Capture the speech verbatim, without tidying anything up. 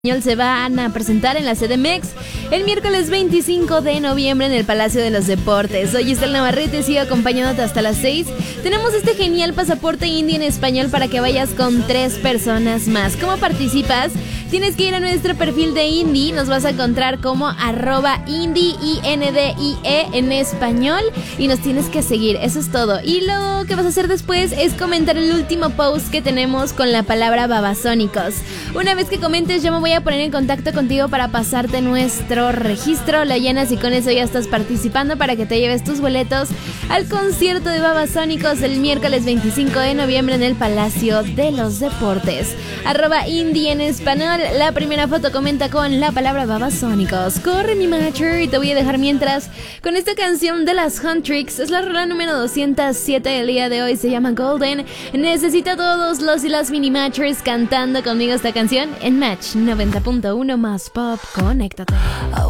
Se van a presentar en la C D M X el miércoles veinticinco de noviembre en el Palacio de los Deportes. Soy Estela Navarrete, sigo acompañándote hasta las seis. Tenemos este genial pasaporte indie en español para que vayas con tres personas más. ¿Cómo participas? Tienes que ir a nuestro perfil de Indie, nos vas a encontrar como arroba indie, I N D I E en español, y nos tienes que seguir, eso es todo. Y lo que vas a hacer después es comentar el último post que tenemos con la palabra Babasónicos. Una vez que comentes, yo me voy a poner en contacto contigo para pasarte nuestro registro, lo llenas y con eso ya estás participando para que te lleves tus boletos al concierto de Babasónicos el miércoles veinticinco de noviembre en el Palacio de los Deportes. Arroba indie en español. La primera foto comenta con la palabra Babasónicos. Corre mi matcher, y te voy a dejar mientras con esta canción de las Huntrix. Es la rola número doscientos siete del día de hoy, se llama Golden. Necesito a todos los y las mini matchers cantando conmigo esta canción en Match noventa punto uno más Pop. Conéctate.